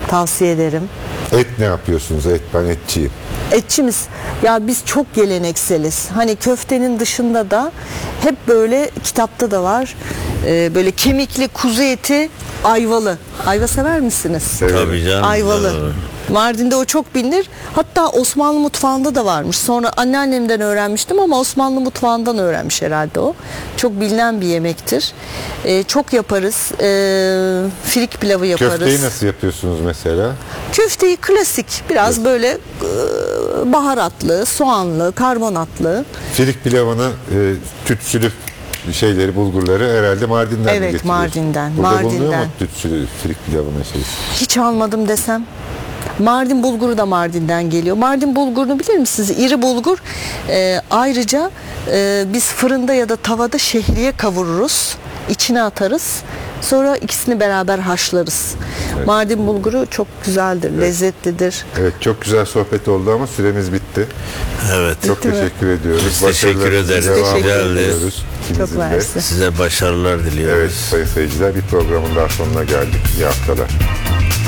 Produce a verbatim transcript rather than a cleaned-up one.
Tavsiye ederim. Et ne yapıyorsunuz? Et, ben etçiyim. Etçimiz, ya biz çok gelenekseliz. Hani köftenin dışında da hep böyle, kitapta da var. Ee, böyle kemikli kuzu eti ayvalı. Ayva sever misiniz? Severim. Tabii canım. Ayvalı. Doğru. Mardin'de o çok bilinir. Hatta Osmanlı mutfağında da varmış. Sonra anneannemden öğrenmiştim ama Osmanlı mutfağından öğrenmiş herhalde o. Çok bilinen bir yemektir. Ee, çok yaparız. Ee, firik pilavı yaparız. Köfteyi nasıl yapıyorsunuz mesela? Köfteyi klasik, biraz böyle e, baharatlı, soğanlı, karbonatlı. Firik pilavını e, tütsülü şeyleri, bulgurları herhalde Mardin'den mi Evet, getiriyorsun? Mardin'den, Burada bulunuyor Mardin'den. mu tütsülü firik pilavının şeyi? Hiç almadım desem. Mardin bulguru da Mardin'den geliyor. Mardin bulgurunu bilir misiniz? İri bulgur. Ee, ayrıca e, biz fırında ya da tavada şehriye kavururuz. İçine atarız. Sonra ikisini beraber haşlarız. Evet. Mardin bulguru çok güzeldir, Evet. lezzetlidir. Evet, çok güzel sohbet oldu ama süremiz bitti. Evet. Çok Bitti mi? teşekkür ediyoruz. Biz teşekkür Başarılarınızın ederiz. devamını Teşekkür diliyoruz. Çok İkinizin de. mersi. Size başarılar diliyoruz. Evet sayın seyirciler, bir programın daha sonuna geldik. İyi haftalar.